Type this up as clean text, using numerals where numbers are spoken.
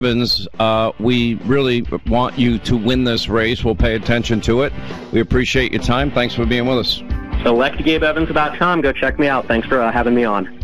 Evans, we really want you to win this race. We'll pay attention to it. We appreciate your time. Thanks for being with us. SelectGabeEvans.com. Go check me out. Thanks for having me on.